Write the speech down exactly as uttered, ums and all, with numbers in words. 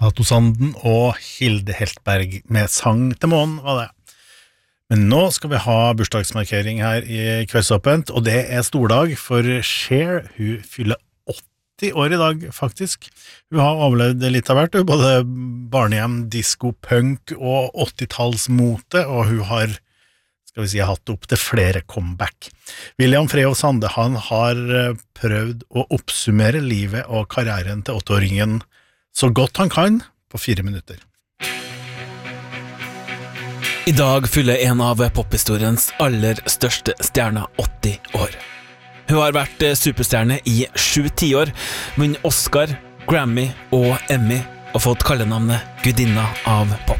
Cato Sanden og Hilde Heltberg med Sang til månen, var det. Men nå skal vi ha bursdagsmarkering her i Kveldsåpent, og det er stordag for Cher. Hun fyller åtti år i dag, faktisk. Hun har overlevd litt av hvert, både barnehjem, disco, punk og åttitallsmote, og hun har, skal vi si, hatt opp til flere comeback. William Freo Sande, han har prøvd å oppsummere livet og karrieren til åtteåringen så godt han kan på fire minutter. I dag fyller en av pophistoriens aller største stjerner åtti år. Hun har vært superstjerne i sju tiår, vunnet Oscar, Grammy og Emmy og fått kallenavnet Gudinna av pop.